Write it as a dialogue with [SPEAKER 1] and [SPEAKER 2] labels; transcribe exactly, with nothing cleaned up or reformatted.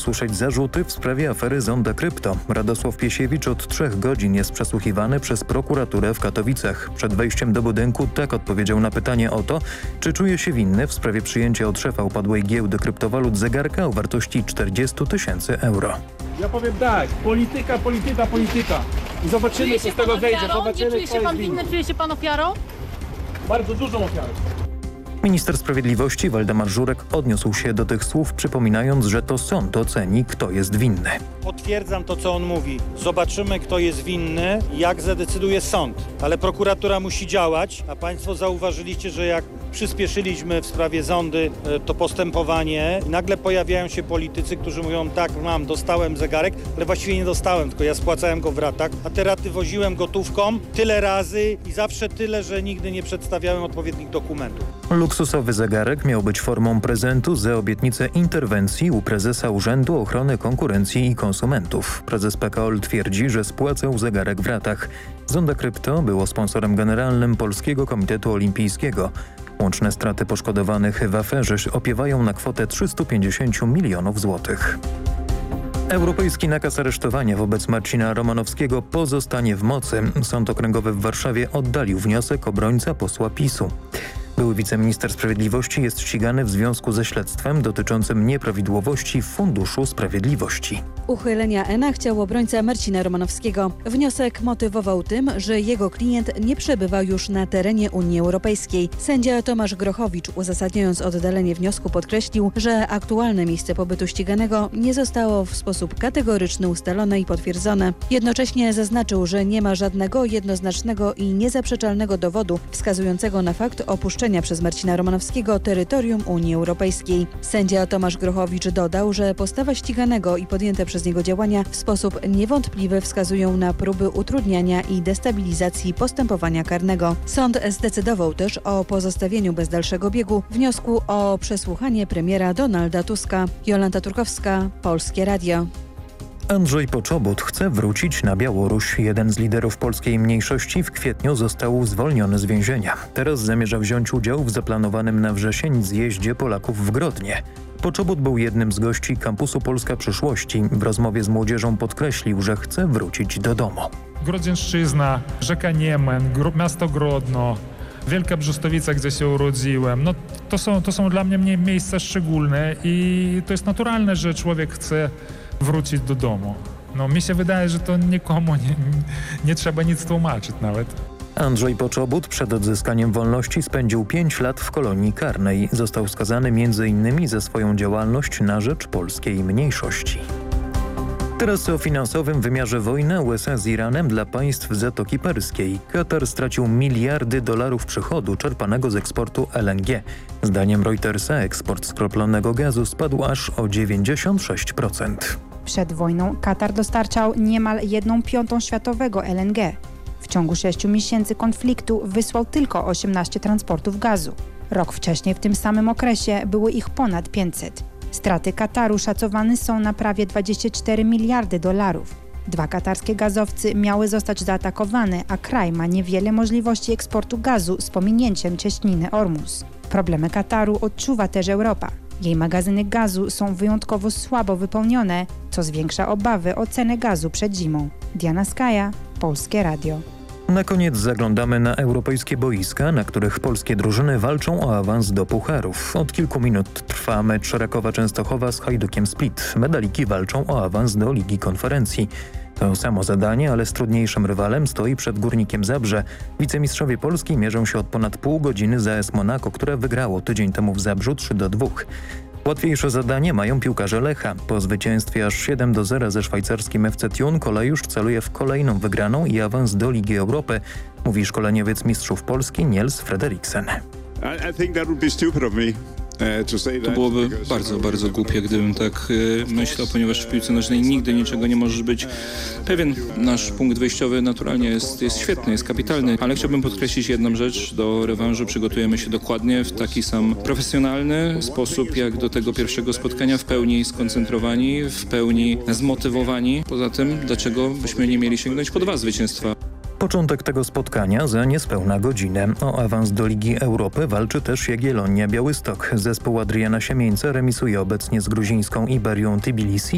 [SPEAKER 1] usłyszeć zarzuty w sprawie afery Zonda Krypto. Radosław Piesiewicz od trzech godzin jest przesłuchiwany przez prokuraturę w Katowicach. Przed wejściem do budynku tak odpowiedział na pytanie o to, czy czuje się winny w sprawie przyjęcia od szefa upadłej giełdy kryptowalut zegarka o wartości czterdzieści tysięcy euro.
[SPEAKER 2] Ja powiem tak, polityka, polityka, polityka. I zobaczymy, co z tego zejdzie. Zobaczymy,
[SPEAKER 3] Nie czuje się pan winny, czuje się pan ofiarą?
[SPEAKER 2] Bardzo dużą ofiarą.
[SPEAKER 1] Minister Sprawiedliwości Waldemar Żurek odniósł się do tych słów, przypominając, że to sąd oceni, kto jest winny.
[SPEAKER 4] Potwierdzam to, co on mówi. Zobaczymy, kto jest winny, jak zadecyduje sąd. Ale prokuratura musi działać, a państwo zauważyliście, że jak przyspieszyliśmy w sprawie Zondy to postępowanie, nagle pojawiają się politycy, którzy mówią: tak, mam, dostałem zegarek, ale właściwie nie dostałem, tylko ja spłacałem go w ratach, a te raty woziłem gotówką tyle razy i zawsze tyle, że nigdy nie przedstawiałem odpowiednich dokumentów.
[SPEAKER 1] Luksusowy zegarek miał być formą prezentu za obietnicę interwencji u prezesa Urzędu Ochrony Konkurencji i Konsumentów. Prezes P K O L twierdzi, że spłacał zegarek w ratach. Zonda Krypto było sponsorem generalnym Polskiego Komitetu Olimpijskiego. Łączne straty poszkodowanych w aferze opiewają na kwotę trzysta pięćdziesiąt milionów złotych. Europejski nakaz aresztowania wobec Marcina Romanowskiego pozostanie w mocy. Sąd Okręgowy w Warszawie oddalił wniosek obrońca posła PiSu. Były wiceminister sprawiedliwości jest ścigany w związku ze śledztwem dotyczącym nieprawidłowości w Funduszu Sprawiedliwości.
[SPEAKER 5] Uchylenia E N A chciał obrońca Marcina Romanowskiego. Wniosek motywował tym, że jego klient nie przebywa już na terenie Unii Europejskiej. Sędzia Tomasz Grochowicz, uzasadniając oddalenie wniosku, podkreślił, że aktualne miejsce pobytu ściganego nie zostało w sposób kategoryczny ustalone i potwierdzone. Jednocześnie zaznaczył, że nie ma żadnego jednoznacznego i niezaprzeczalnego dowodu wskazującego na fakt opuszczenia przez Marcina Romanowskiego terytorium Unii Europejskiej. Sędzia Tomasz Grochowicz dodał, że postawa ściganego i podjęte przez niego działania w sposób niewątpliwy wskazują na próby utrudniania i destabilizacji postępowania karnego. Sąd zdecydował też o pozostawieniu bez dalszego biegu wniosku o przesłuchanie premiera Donalda Tuska. Jolanta Turkowska, Polskie Radio.
[SPEAKER 1] Andrzej Poczobut chce wrócić na Białoruś. Jeden z liderów polskiej mniejszości w kwietniu został zwolniony z więzienia. Teraz zamierza wziąć udział w zaplanowanym na wrzesień zjeździe Polaków w Grodnie. Poczobut był jednym z gości kampusu Polska Przyszłości. W rozmowie z młodzieżą podkreślił, że chce wrócić do domu.
[SPEAKER 6] Grodzieńszczyzna, rzeka Niemen, miasto Grodno, Wielka Brzostowica, gdzie się urodziłem. No, to są, to są dla mnie miejsca szczególne i to jest naturalne, że człowiek chce wrócić do domu. No, mi się wydaje, że to nikomu nie, nie trzeba nic tłumaczyć nawet.
[SPEAKER 1] Andrzej Poczobut przed odzyskaniem wolności spędził pięć lat w kolonii karnej. Został skazany między innymi za swoją działalność na rzecz polskiej mniejszości. Teraz o finansowym wymiarze wojny U S A z Iranem dla państw Zatoki Perskiej. Katar stracił miliardy dolarów przychodu czerpanego z eksportu L N G. Zdaniem Reutersa eksport skroplonego gazu spadł aż o dziewięćdziesiąt sześć procent.
[SPEAKER 7] Przed wojną Katar dostarczał niemal jedną piątą światowego L N G. W ciągu sześciu miesięcy konfliktu wysłał tylko osiemnaście transportów gazu. Rok wcześniej w tym samym okresie były ich ponad pięćset. Straty Kataru szacowane są na prawie dwadzieścia cztery miliardy dolarów. Dwa katarskie gazowcy miały zostać zaatakowane, a kraj ma niewiele możliwości eksportu gazu z pominięciem cieśniny Ormus. Problemy Kataru odczuwa też Europa. Jej magazyny gazu są wyjątkowo słabo wypełnione, co zwiększa obawy o cenę gazu przed zimą. Diana Skaja, Polskie Radio.
[SPEAKER 1] Na koniec zaglądamy na europejskie boiska, na których polskie drużyny walczą o awans do pucharów. Od kilku minut trwa mecz Rakowa Częstochowa z Hajdukiem Split. Medaliki walczą o awans do Ligi Konferencji. To samo zadanie, ale z trudniejszym rywalem stoi przed Górnikiem Zabrze. Wicemistrzowie Polski mierzą się od ponad pół godziny z A S Monako, które wygrało tydzień temu w Zabrzu trzy do dwóch. Łatwiejsze zadanie mają piłkarze Lecha. Po zwycięstwie aż siedem do zera ze szwajcarskim F C Thun Kolejusz celuje w kolejną wygraną i awans do Ligi Europy, mówi szkoleniowiec mistrzów Polski Niels Frederiksen.
[SPEAKER 8] I, I think that would be stupid of me.
[SPEAKER 9] To byłoby bardzo, bardzo głupie, gdybym tak myślał, ponieważ w piłce nożnej nigdy niczego nie możesz być pewien. Nasz punkt wyjściowy naturalnie jest, jest świetny, jest kapitalny, ale chciałbym podkreślić jedną rzecz. Do rewanżu przygotujemy się dokładnie w taki sam profesjonalny sposób, jak do tego pierwszego spotkania, w pełni skoncentrowani, w pełni zmotywowani. Poza tym, dlaczego byśmy nie mieli sięgnąć po dwa zwycięstwa?
[SPEAKER 1] Początek tego spotkania za niespełna godzinę. O awans do Ligi Europy walczy też Jagiellonia Białystok. Zespół Adriana Siemieńca remisuje obecnie z gruzińską Iberią Tbilisi